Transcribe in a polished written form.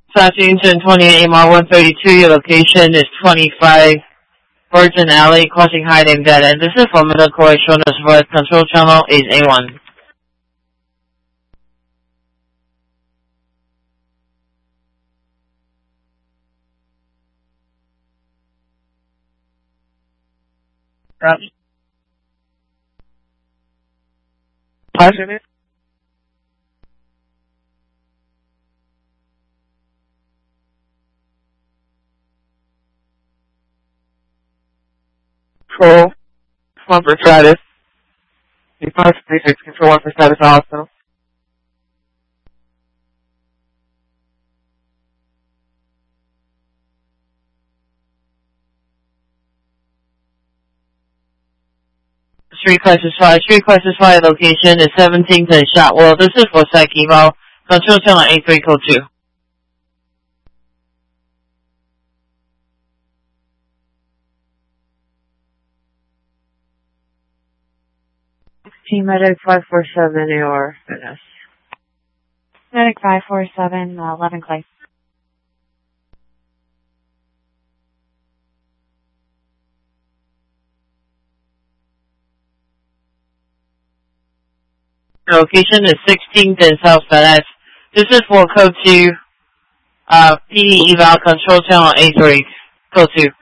Southeastern 28 MR 132, your location is 25 Virgin Alley, crossing high name dead end. This is for middle core, showing us voice control channel is A1. Roger. 5 minutes. Control 1 for status. 536, control 1 for status hospital. Street crisis 5, location is 17th and Shotwell. This is for Psych Eval, control channel A3 code 2. Team Medic 547 AR fitness. Medic 547, 11 Clay. Location is 16th and South FedEx. This is for code 2, PD Eval, control channel A3, code 2.